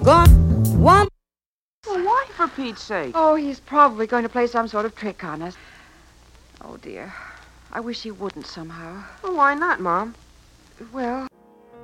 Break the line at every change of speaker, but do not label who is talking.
Gone. One.
Well, why, for Pete's sake?
Oh, he's probably going to play some sort of trick on us. Oh, dear. I wish he wouldn't somehow.
Well, why not, Mom?
Well,